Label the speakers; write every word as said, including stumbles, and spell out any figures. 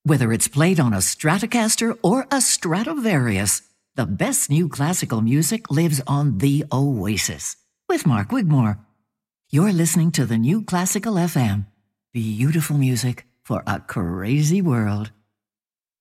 Speaker 1: Whether it's played on a Stratocaster or a Stradivarius, the best new classical music lives on The Oasis with Mark Wigmore. You're listening to the New Classical F M. Beautiful music for a crazy world.